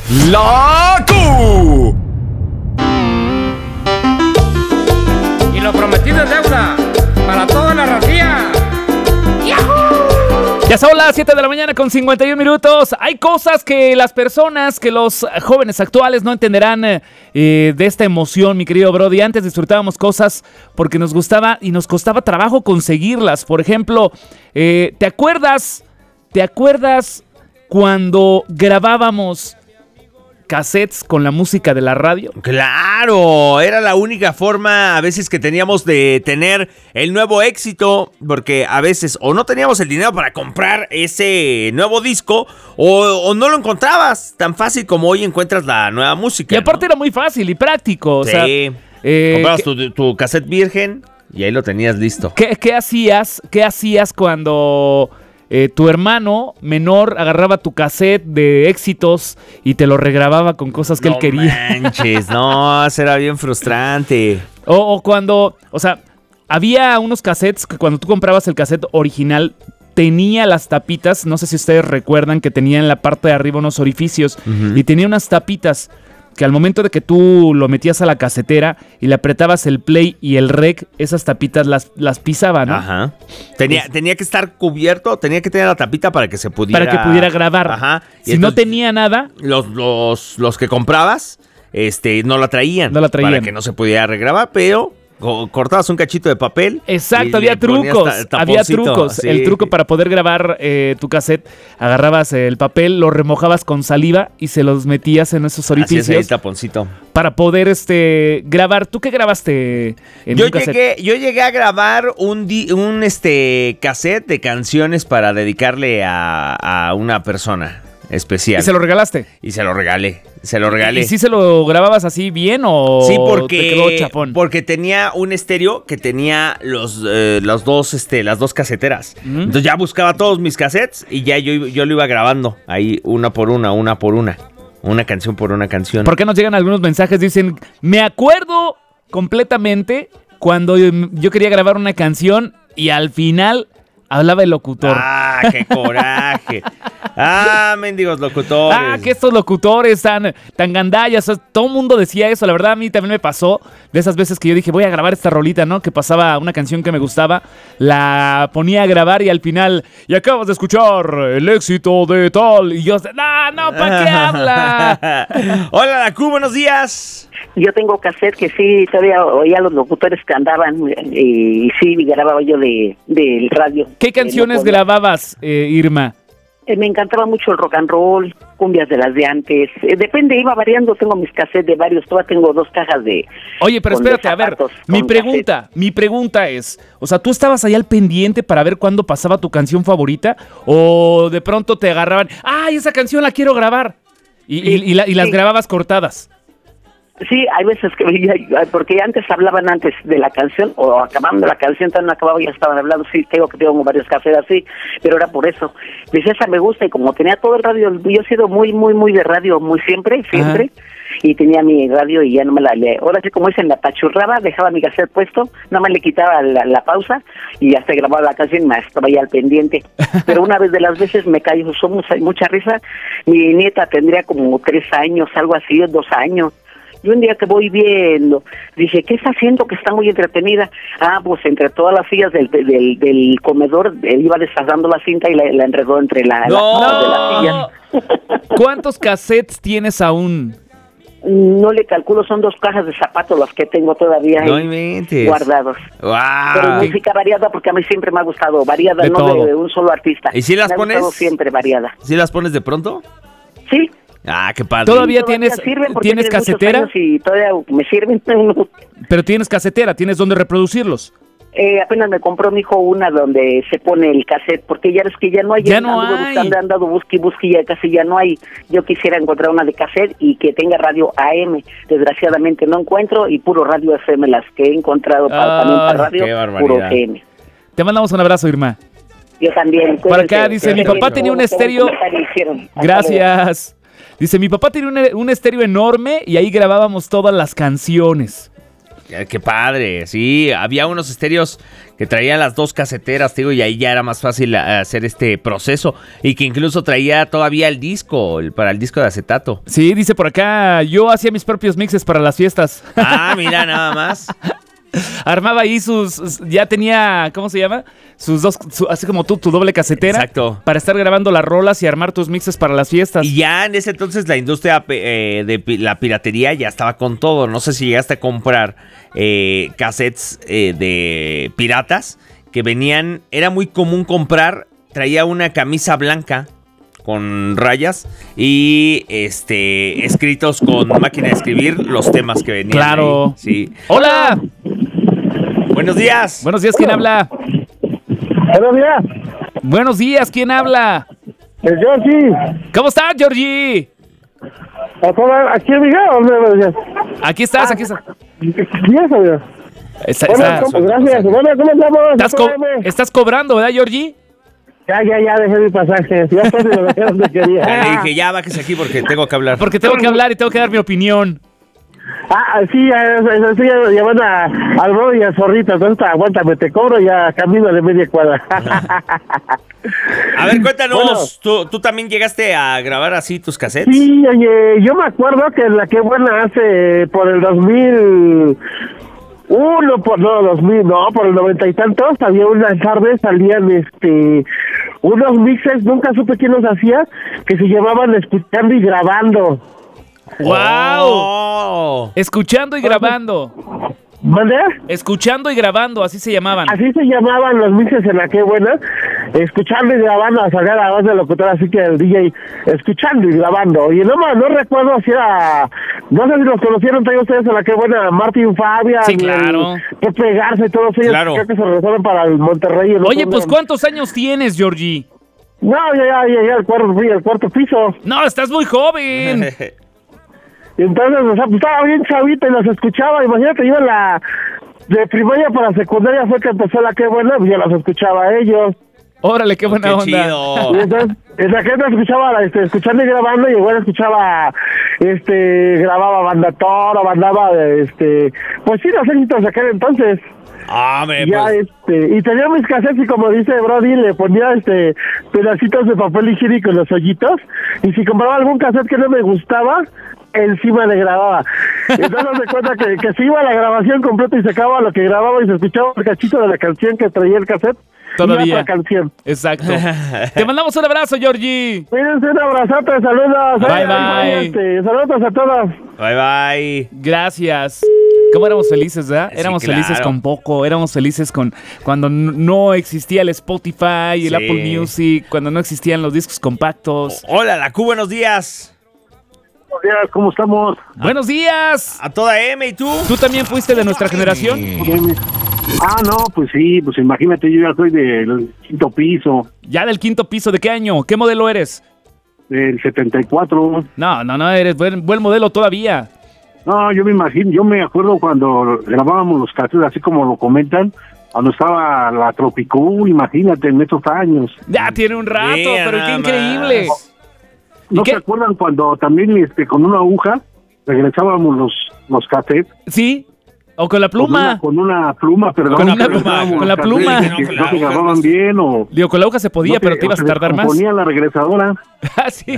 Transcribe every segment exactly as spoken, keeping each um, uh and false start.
La Q. Y lo prometido es deuda para toda la racía. Ya son las siete de la mañana con cincuenta y un minutos. Hay cosas que las personas, que los jóvenes actuales no entenderán eh, de esta emoción, mi querido Brody. Antes disfrutábamos cosas porque nos gustaba y nos costaba trabajo conseguirlas. Por ejemplo, eh, ¿te acuerdas? ¿Te acuerdas cuando grabábamos cassettes con la música de la radio? Claro, era la única forma a veces que teníamos de tener el nuevo éxito, porque a veces o no teníamos el dinero para comprar ese nuevo disco o, o no lo encontrabas tan fácil como hoy encuentras la nueva música. Y aparte, ¿no? Era muy fácil y práctico. O Sí, sea, eh, comprabas ¿qué, tu, tu cassette virgen y ahí lo tenías listo. ¿qué, qué hacías? ¿Qué hacías cuando Eh, tu hermano menor agarraba tu cassette de éxitos y te lo regrababa con cosas que no él quería? No manches, no, eso era bien frustrante. O, o cuando, o sea, había unos cassettes que cuando tú comprabas el cassette original tenía las tapitas, no sé si ustedes recuerdan que tenía en la parte de arriba unos orificios, uh-huh. y tenía unas tapitas que al momento de que tú lo metías a la casetera y le apretabas el play y el rec, esas tapitas las, las pisaba, ¿no? Ajá. Tenía, es, tenía que estar cubierto, tenía que tener la tapita para que se pudiera... Para que pudiera grabar. Ajá. Y si entonces, no tenía nada... Los, los, los que comprabas, este, no la traían. No la traían. Para que no se pudiera regrabar, pero... cortabas un cachito de papel. Exacto, había trucos. Había trucos. Sí. El truco para poder grabar eh, tu cassette, agarrabas el papel, lo remojabas con saliva y se los metías en esos orificios. Así es, el taponcito. Para poder este grabar. ¿Tú qué grabaste en yo un cassette? Llegué, yo llegué a grabar un, di, un este cassette de canciones para dedicarle a, a una persona especial. ¿Y se lo regalaste? Y se lo regalé, se lo regalé. ¿Y, y sí se lo grababas así bien o sí, porque, te quedó chapón? Porque tenía un estéreo que tenía los, eh, los dos, este, las dos caseteras. ¿Mm? Entonces ya buscaba todos mis cassettes y ya yo, yo lo iba grabando ahí una por una, una por una. Una canción por una canción. ¿Por qué nos llegan algunos mensajes? Dicen, me acuerdo completamente cuando yo quería grabar una canción y al final hablaba el locutor. ¡Ah, qué coraje! ¡Ah, mendigos locutores! ¡Ah, que estos locutores tan, tan gandallas! Todo el mundo decía eso. La verdad, a mí también me pasó. De esas veces que yo dije, voy a grabar esta rolita, ¿no? Que pasaba una canción que me gustaba. La ponía a grabar y al final... Y acabas de escuchar el éxito de tal. Y yo... ¡No, no! ¿Para qué habla? Hola, la Q, buenos días. Yo tengo cassette que sí, todavía oía a los locutores que andaban y, y sí, grababa yo de del radio. ¿Qué canciones eh, grababas, eh, Irma? Eh, me encantaba mucho el rock and roll, cumbias de las de antes. Eh, depende, iba variando. Tengo mis cassettes de varios. Todavía tengo dos cajas de... Oye, pero espérate, a ver, mi pregunta, cassette. mi pregunta es, o sea, ¿tú estabas ahí al pendiente para ver cuándo pasaba tu canción favorita? ¿O de pronto te agarraban, ¡ay, esa canción la quiero grabar! Y, sí, y, y, la, y las sí. grababas cortadas. Sí, hay veces que porque antes hablaban antes de la canción o acabando la canción, tan acababa y ya estaban hablando. Sí, tengo que tengo varios cafés así, pero era por eso. Dice, esa me gusta y como tenía todo el radio, yo he sido muy, muy, muy de radio, muy siempre, siempre. Ajá. Y tenía mi radio y ya no me la... Le, ahora sí, como dicen, la pachurraba, dejaba mi cassette puesto, nada más le quitaba la, la pausa y ya se grababa la canción y me estaba ya al pendiente. Pero una vez de las veces me cayó mucha, mucha risa. Mi nieta tendría como tres años, algo así, dos años. Y un día que voy viendo, dije, ¿qué está haciendo que está muy entretenida? Ah, pues entre todas las sillas del, del, del comedor, él iba desfasando la cinta y la, la enredó entre la, no. las de las sillas. ¿Cuántos cassettes tienes aún? No le calculo, son dos cajas de zapatos las que tengo todavía no ahí guardados. Wow. Pero música variada porque a mí siempre me ha gustado, variada, de no todo. de un solo artista. ¿Y si las me pones? Siempre variada. ¿Si las pones de pronto? Sí. Ah, qué padre. ¿Todavía, ¿Todavía tienes, ¿tienes casetera? Y todavía me sirven. Pero tienes casetera, ¿tienes dónde reproducirlos? Eh, apenas me compró mi hijo una donde se pone el cassette, porque ya es que ya no hay. Ya no hay. Buscando, han dado busque y busque y ya casi ya no hay. Yo quisiera encontrar una de cassette y que tenga radio A M. Desgraciadamente no encuentro y puro radio F M las que he encontrado para, ah, también para radio, puro F M. Te mandamos un abrazo, Irma. Yo también. Por acá dice, mi papá tenía un estéreo... Gracias. Dice, mi papá tenía un, un estéreo enorme y ahí grabábamos todas las canciones. Qué padre, sí, había unos estéreos que traían las dos caseteras, digo, y ahí ya era más fácil hacer este proceso, y que incluso traía todavía el disco, el, para el disco de acetato. Sí, dice por acá, yo hacía mis propios mixes para las fiestas. Ah, mira, nada más. Armaba ahí sus, ya tenía, ¿cómo se llama? Sus dos, su, así como tú, tu doble casetera. Exacto. Para estar grabando las rolas y armar tus mixes para las fiestas. Y ya en ese entonces la industria eh, de pi- la piratería ya estaba con todo. No sé si llegaste a comprar eh, cassettes eh, de piratas que venían, era muy común comprar, traía una camisa blanca con rayas y este escritos con máquina de escribir los temas que venían. Claro. Ahí. Sí. ¡Hola! Buenos días. Buenos días, ¿quién habla? Buenos días. Buenos días, ¿quién habla? El Georgie. ¿Cómo estás, Georgie? ¿Aquí en Miguel o dónde me Aquí estás, aquí estás. Bien, señor. Está- Bueno, está- ¿cómo? Gracias. Bueno, ¿cómo estamos? estás, co- estás cobrando, ¿verdad, Georgie? Ya, ya, ya dejé mi pasaje. Ya estoy de lo que donde Ya quería. le dije, ya bájese aquí porque tengo que hablar. Porque tengo que hablar y tengo que dar mi opinión. Ah, sí, ya, ya, estoy llevando a- al Bro y al Zorrito. Entonces, aguántame, te cobro ya camino de media cuadra. A ver, cuéntanos, Bueno. ¿tú, ¿tú también llegaste a grabar así tus cassettes? Sí, oye, yo me acuerdo que la que buena hace por el dos mil uno, por, no, dos mil, no, por el noventa y tantos, había unas tardes, salían este unos mixes, nunca supe quién los hacía, que se llamaban Escuchando y Grabando. ¡Wow! Oh. Escuchando y grabando. ¿Mande? Escuchando y grabando, así se llamaban. Así se llamaban los mixes en la que buena, escuchando y grabando, a sacar la voz del locutor, así que el D J, escuchando y grabando. Y no, no recuerdo si era, no sé si los conocieron también ustedes en la que buena, Martín Fabian, Sí, claro. Pepe Garza y todos ellos, Claro. creo que se regresaron para el Monterrey. el Oye, otro pues día. ¿cuántos años tienes, Georgie? No, ya, ya, llegué al cuarto, fui al cuarto piso. No, estás muy joven. Y entonces, o sea, pues, estaba bien chavita y los escuchaba. Imagínate, yo en la de primaria para secundaria fue que empezó la que buena, pues yo los escuchaba a ellos. Órale, qué buena Qué onda. chido. Y entonces, en la que escuchaba, la, este, escuchando y grabando, y igual escuchaba, este, grababa Banda Toro, mandaba, este, pues sí, los éxitos de aquel entonces. Hombre, Ya, pues, este, y tenía mis cassettes y como dice Brody, le ponía, este, pedacitos de papel higiénico en los hoyitos, y si compraba algún cassette que no me gustaba, encima le grababa. Entonces se cuenta que, que se iba la grabación completa y se acababa lo que grababa y se escuchaba el cachito de la canción que traía el cassette. Todavía. Y otra canción. Exacto. Te mandamos un abrazo, Georgie. Cuídense, un abrazote, saludos. Bye, Ay, bye. ay, este, saludos a todos. bye bye. Gracias. ¿Cómo éramos felices, verdad? Sí, Éramos claro. felices con poco, éramos felices con cuando n- no existía el Spotify, el Sí. Apple Music, cuando no existían los discos compactos. Hola, la Q, buenos días. Buenos días, ¿cómo estamos? ¡Buenos días! A toda M, ¿y tú? ¿Tú también fuiste de nuestra generación? Ah, no, pues sí, pues imagínate, yo ya soy del quinto piso, ¿Ya del quinto piso? ¿De qué año? ¿Qué modelo eres? del setenta y cuatro. No, no, no, eres buen, buen modelo todavía. No, yo me imagino, yo me acuerdo cuando grabábamos los cassettes, así como lo comentan, cuando estaba la Tropicú, imagínate, en esos años. Ya tiene un rato, Mira pero nada qué increíble. más. ¿Y ¿No qué? se acuerdan cuando también este, con una aguja regresábamos los, los cassettes? ¿Sí? ¿O con la pluma? Con una, con una pluma, perdón. Con una regresábamos pluma, con los la pluma. cassettes, No, que con la no se aguja, grababan no. bien o... Digo, con la hoja se podía, no pero se- te ibas a se tardar más. descomponía la regresadora. Ah, sí.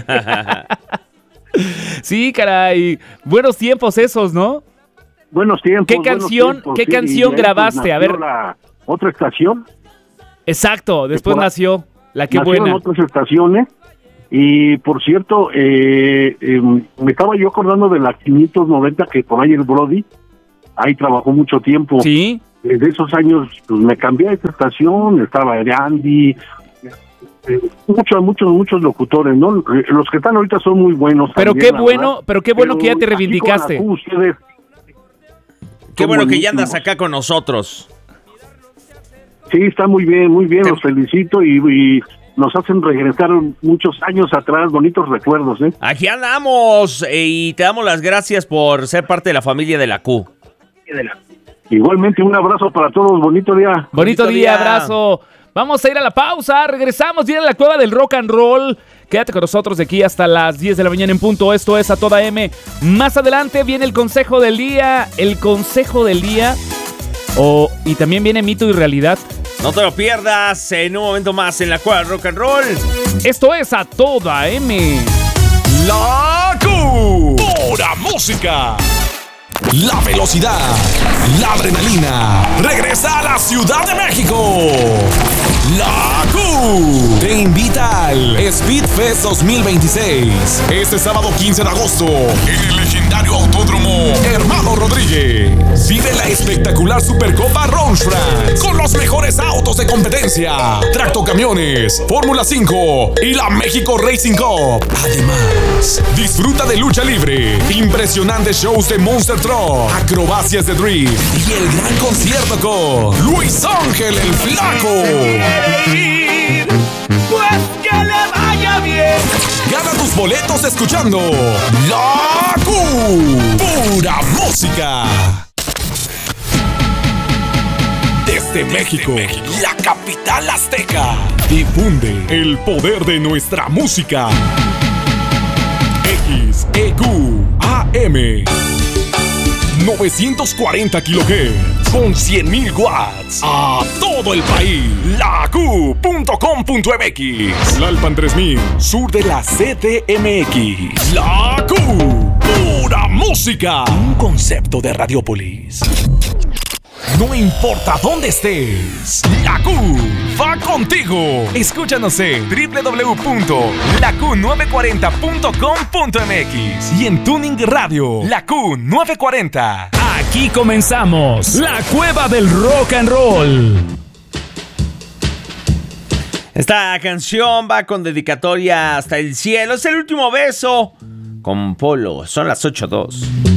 Sí, caray. Buenos tiempos esos, ¿no? Buenos tiempos. ¿Qué buenos canción- tiempos, qué sí, canción y ahí, grabaste? pues, A ver. nació la otra estación. Exacto. Después por- nació La Qué Nacieron Buena. otras estaciones. Y por cierto, eh, eh, me estaba yo acordando de la quinientos noventa que por ahí el Brody, ahí trabajó mucho tiempo. Sí. Desde esos años pues me cambié a esta estación, estaba el Andy, eh, muchos, muchos, muchos locutores, ¿no? Eh, Los que están ahorita son muy buenos. Pero también, qué la bueno, verdad. pero qué bueno que ya te aquí con la reivindicaste. Q, ustedes Qué son bueno que ya andas buenísimos. acá con nosotros. Sí, está muy bien, muy bien, Te- los felicito y, y nos hacen regresar muchos años atrás, bonitos recuerdos, ¿eh? Aquí andamos eh, y te damos las gracias por ser parte de la familia de la Q. Igualmente, un abrazo para todos, bonito día. Bonito, Bonito día, día. abrazo. Vamos a ir a la pausa, regresamos, viene la cueva del rock and roll. Quédate con nosotros de aquí hasta las diez de la mañana en punto. Esto es A Toda M. Más adelante viene el consejo del día. El consejo del día. Oh, y también viene mito y realidad. No te lo pierdas en un momento más en la cual rock and roll. Esto es A Toda M. La Q. Pura música. La velocidad, la adrenalina, regresa a la Ciudad de México. La Q te invita al Speed Fest dos mil veintiséis. Este sábado quince de agosto, en el legendario autódromo Hermano Rodríguez. Vive la espectacular Supercopa Rundfahrt con los mejores autos de competencia, tractocamiones, Fórmula cinco y la México Racing Cup. Además, disfruta de lucha libre, impresionantes shows de Monster Truck, acrobacias de drift y el gran concierto con Luis Ángel el Flaco. Pues que le vaya bien. Gana tus boletos escuchando La Q. Pura música. Desde México, la capital azteca, difunde el poder de nuestra música. X E Q A M novecientos cuarenta kilohertz con cien mil watts a todo el país. La Q punto com punto m x. Lalpan tres mil, sur de la C D M X. La Q, pura música. Un concepto de Radiopolis. No importa dónde estés, La Q va contigo. Escúchanos en doble u doble u doble u punto la q nueve cuarenta punto com punto m x y en Tuning Radio, La Q nueve cuarenta. Aquí comenzamos la cueva del rock and roll. Esta canción va con dedicatoria hasta el cielo. Es el último beso con Polo. Son las ocho dos.